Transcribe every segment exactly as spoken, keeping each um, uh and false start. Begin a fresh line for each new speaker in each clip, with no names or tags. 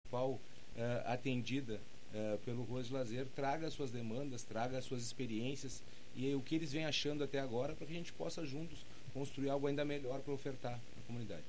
municipal uh, atendida uh, pelo Ruas de Lazer, traga as suas demandas, traga as suas experiências e o que eles vêm achando até agora, para que a gente possa juntos construir algo ainda melhor para ofertar à comunidade.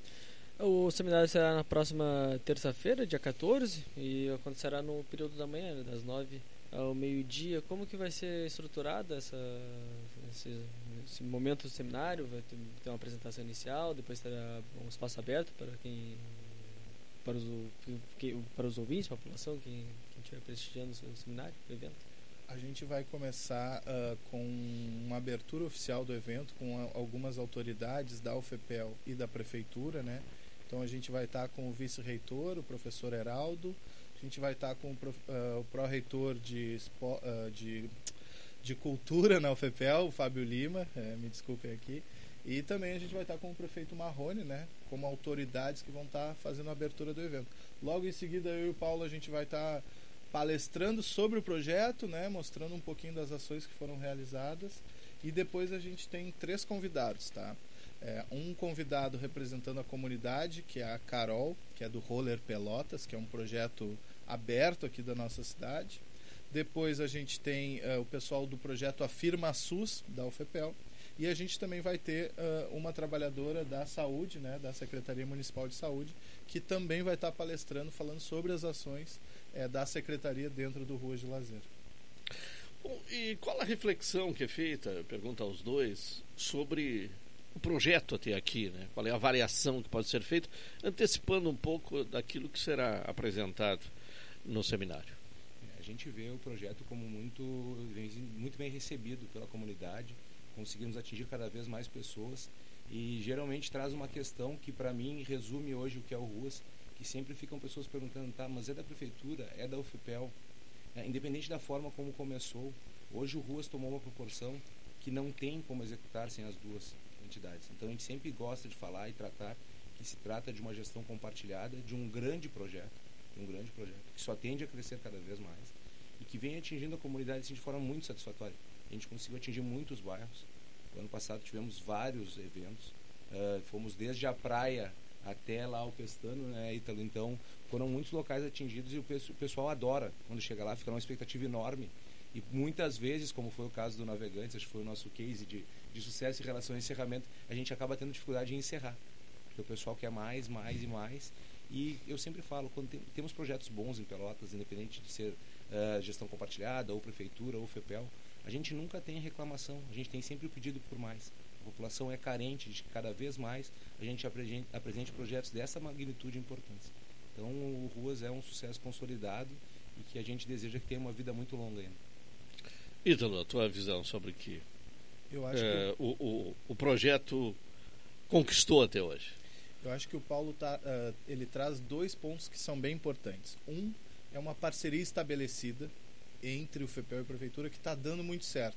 O seminário será na próxima terça-feira, dia quatorze, e acontecerá no período da manhã, das nove ao meio-dia. Como que vai ser estruturada essa, esse, esse momento do seminário? Vai ter, ter uma apresentação inicial, depois terá um espaço aberto para quem, para os, que, para os ouvintes, para a população, quem, quem estiver prestigiando o seminário, o evento?
A gente vai começar uh, com uma abertura oficial do evento, com a, algumas autoridades da U F P E L e da Prefeitura, né? Então a gente vai estar com o vice-reitor, o professor Heraldo, a gente vai estar com o, prof, uh, o pró-reitor de, uh, de, de Cultura na U F P E L, o Fábio Lima, é, me desculpem aqui, e também a gente vai estar com o prefeito Marrone, né? Como autoridades que vão estar fazendo a abertura do evento. Logo em seguida, eu e o Paulo, a gente vai estar palestrando sobre o projeto, né, mostrando um pouquinho das ações que foram realizadas, e depois a gente tem três convidados, tá? É, um convidado representando a comunidade, que é a Carol, que é do Roller Pelotas, que é um projeto aberto aqui da nossa cidade. Depois a gente tem uh, o pessoal do projeto Afirma SUS, da U F P E L, e a gente também vai ter uh, uma trabalhadora da saúde, né, da Secretaria Municipal de Saúde, que também vai estar palestrando, falando sobre as ações é, da Secretaria dentro do Ruas de Lazer.
Bom, e qual a reflexão que é feita, pergunta aos dois, sobre o projeto até aqui, né? Qual é a variação que pode ser feita, antecipando um pouco daquilo que será apresentado no seminário?
A gente vê o projeto como muito, muito bem recebido pela comunidade, conseguimos atingir cada vez mais pessoas e geralmente traz uma questão que para mim resume hoje o que é o Ruas, que sempre ficam pessoas perguntando, tá, mas é da prefeitura, é da U F P E L, é, independente da forma como começou, hoje o Ruas tomou uma proporção que não tem como executar sem as duas entidades. Então a gente sempre gosta de falar e tratar que se trata de uma gestão compartilhada, de um grande projeto, de um grande projeto, que só tende a crescer cada vez mais e que vem atingindo a comunidade assim, de forma muito satisfatória. A gente conseguiu atingir muitos bairros. O ano passado tivemos vários eventos, uh, fomos desde a praia até lá o Pestano, né, Ítalo? Então foram muitos locais atingidos e o, pe- o pessoal adora quando chega lá, fica uma expectativa enorme e muitas vezes, como foi o caso do Navegantes, acho que foi o nosso case de, de sucesso em relação ao encerramento, a gente acaba tendo dificuldade em encerrar, porque o pessoal quer mais, mais e mais. E eu sempre falo, quando tem, temos projetos bons em Pelotas, independente de ser uh, gestão compartilhada ou prefeitura ou F P E L, a gente nunca tem reclamação, a gente tem sempre o pedido por mais. A população é carente de que cada vez mais a gente apresente, apresente projetos dessa magnitude e importância. Então o Ruas é um sucesso consolidado e que a gente deseja que tenha uma vida muito longa ainda.
Ítalo, a tua visão sobre que,
Eu acho
é,
que...
o, o, o projeto conquistou até hoje?
Eu acho que o Paulo tá, uh, ele traz dois pontos que são bem importantes. Um é uma parceria estabelecida entre o F P E L e a Prefeitura que está dando muito certo.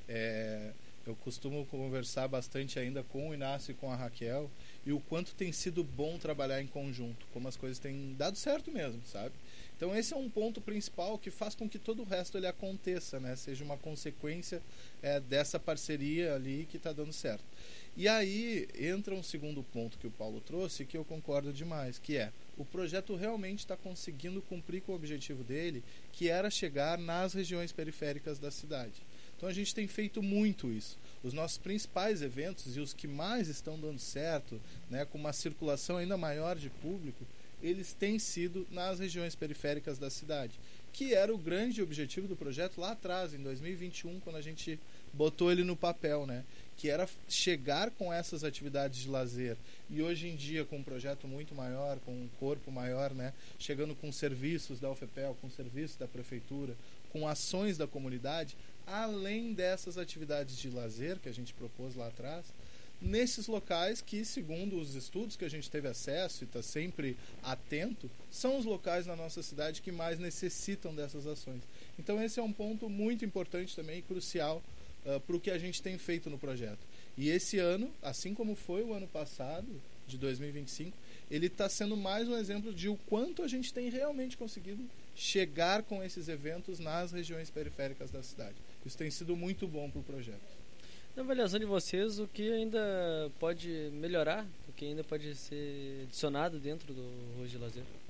É, eu costumo conversar bastante ainda com o Inácio e com a Raquel e o quanto tem sido bom trabalhar em conjunto, como as coisas têm dado certo mesmo, sabe? Então esse é um ponto principal que faz com que todo o resto ele aconteça, né? Seja uma consequência é, dessa parceria ali que está dando certo. E aí entra um segundo ponto que o Paulo trouxe, que eu concordo demais, que é o projeto realmente está conseguindo cumprir com o objetivo dele, que era chegar nas regiões periféricas da cidade. Então a gente tem feito muito isso. Os nossos principais eventos e os que mais estão dando certo, né, com uma circulação ainda maior de público, eles têm sido nas regiões periféricas da cidade, que era o grande objetivo do projeto lá atrás, em dois mil e vinte e um, quando a gente botou ele no papel, né? Que era chegar com essas atividades de lazer. E hoje em dia, com um projeto muito maior, com um corpo maior, né? Chegando com serviços da U F P E L, com serviços da Prefeitura, com ações da comunidade, além dessas atividades de lazer que a gente propôs lá atrás, nesses locais que, segundo os estudos que a gente teve acesso e está sempre atento, são os locais na nossa cidade que mais necessitam dessas ações. Então esse é um ponto muito importante também e crucial uh, para o que a gente tem feito no projeto. E esse ano, assim como foi o ano passado, de dois mil e vinte e cinco, ele está sendo mais um exemplo de o quanto a gente tem realmente conseguido chegar com esses eventos nas regiões periféricas da cidade. Isso tem sido muito bom para o projeto.
Na avaliação de vocês, o que ainda pode melhorar, o que ainda pode ser adicionado dentro do Ruas de Lazer?